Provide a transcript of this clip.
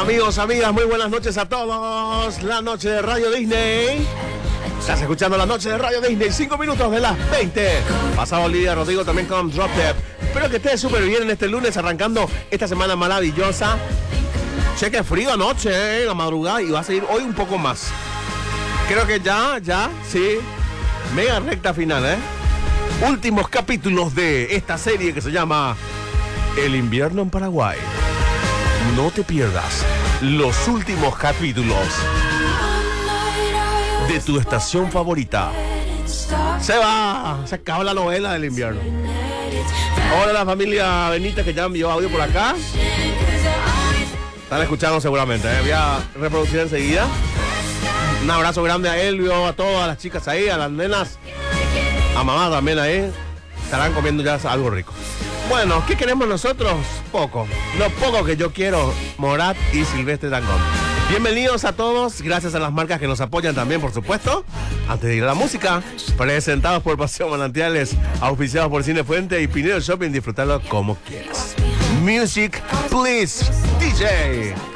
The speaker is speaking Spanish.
Amigos, amigas, muy buenas noches a todos. La noche de Radio Disney. Estás escuchando la noche de Radio Disney, 5 minutos de las 20. Pasado Lidia Rodrigo también con Drop Dead. Espero que estés súper bien en este lunes, arrancando esta semana maravillosa. Cheque frío anoche, en la madrugada, y va a seguir hoy un poco más. Creo que ya, sí. Mega recta final, Últimos capítulos de esta serie que se llama El invierno en Paraguay. No te pierdas los últimos capítulos de tu estación favorita. Se acaba la novela del invierno. Hola a la familia Benítez que ya envió audio por acá. Están escuchando seguramente, Voy a reproducir enseguida. Un abrazo grande a Elvio, a todas las chicas ahí, a las nenas, a mamá también ahí. Estarán comiendo ya algo rico. Bueno, ¿qué queremos nosotros? Poco. Lo poco que yo quiero, Morat y Silvestre Dangond. Bienvenidos a todos, gracias a las marcas que nos apoyan también, por supuesto. Antes de ir a la música, presentados por Paseo Manantiales, auspiciados por Cine Fuente y Pinedo Shopping, disfrutarlo como quieras. Music, please, DJ.